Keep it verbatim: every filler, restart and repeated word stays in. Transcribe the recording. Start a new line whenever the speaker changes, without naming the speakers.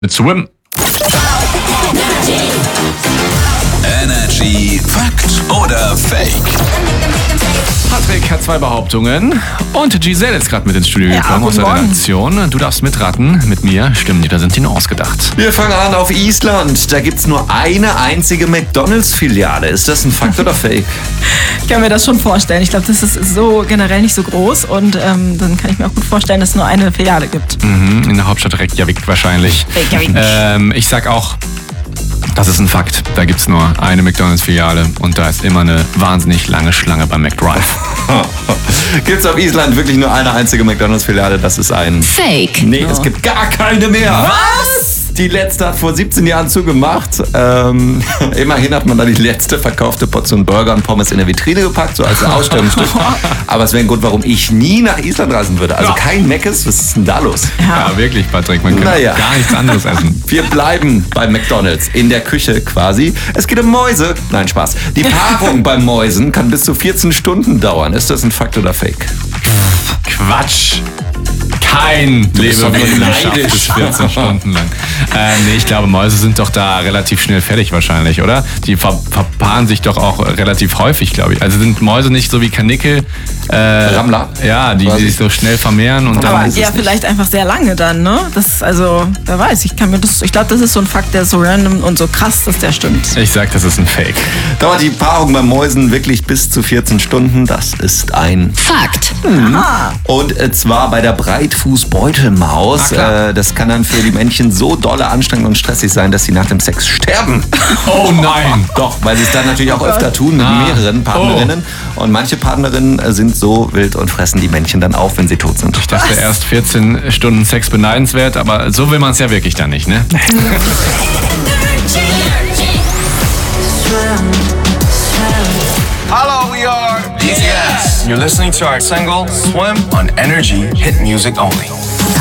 Mit Swim.
Energy Fakt oder Fake?
Patrick hat zwei Behauptungen und Giselle ist gerade mit ins Studio
Ja,
gekommen aus
guten
der
Morgen.
Redaktion. Du darfst mitraten mit mir. Stimmen die, da sind die nur ausgedacht.
Wir fangen an auf Island. Da gibt's nur eine einzige McDonalds-Filiale. Ist das ein Fakt oder Fake?
Ich kann mir das schon vorstellen. Ich glaube, das ist so generell nicht so groß und ähm, dann kann ich mir auch gut vorstellen, dass es nur eine Filiale gibt.
Mhm, in der Hauptstadt Reykjavik wahrscheinlich.
Reykjavik.
Ähm, ich sag auch, das ist ein Fakt. Da gibt's nur eine McDonalds-Filiale und da ist immer eine wahnsinnig lange Schlange beim McDrive.
Gibt's auf Island wirklich nur eine einzige McDonalds-Filiale? Das ist ein...
Fake.
Nee, es gibt gar keine mehr. Was? Die letzte hat vor siebzehn Jahren zugemacht. Ähm, immerhin hat man da die letzte verkaufte Portion Burger und Pommes in der Vitrine gepackt, so als Ausstellungsstück. Aber es wäre ein Grund, warum ich nie nach Island reisen würde. Also
Ja.
kein Meckes, was ist denn da los?
Ja, wirklich, Patrick. Man kann
Naja.
gar nichts anderes essen.
Wir bleiben bei McDonalds, in der Küche quasi. Es geht um Mäuse. Nein, Spaß. Die Paarung bei Mäusen kann bis zu vierzehn Stunden dauern. Ist das ein Fakt oder Fake?
Quatsch. Kein
bist doch nur
Lebewesen schafft
neidisch.
es vierzehn Stunden lang. Ähm, nee, ich glaube, Mäuse sind doch da relativ schnell fertig wahrscheinlich, oder? Die ver verpaaren sich doch auch relativ häufig, glaube ich. Also sind Mäuse nicht so wie Kanickel. Äh,
Rammler?
Ja, die, die sich so schnell vermehren und
Aber
dann...
ist es
ja,
nicht.
vielleicht einfach sehr lange dann, ne? Das ist also, wer weiß, ich kann mir das, ich glaube, das ist so ein Fakt, der ist so random und so krass, dass der stimmt.
Ich sag, das ist ein Fake.
Dauert die Paarung bei Mäusen wirklich bis zu vierzehn Stunden? Das ist ein...
Fakt.
Und äh, zwar bei der Breitfußbeutelmaus.
Na klar.
Äh, das kann dann für die Männchen so dolle anstrengend und stressig sein, dass sie nach dem Sex sterben.
Oh nein!
Doch, weil sie es dann natürlich auch öfter tun mit
Ah.
mehreren Partnerinnen. Und manche Partnerinnen äh, sind so wild und fressen die Männchen dann auf, wenn sie tot sind.
Ich dachte erst vierzehn Stunden Sex beneidenswert, aber so will man es ja wirklich dann nicht, ne?
Hello, we are
B T S.
You're listening to our single Swim on Energy Hit Music Only.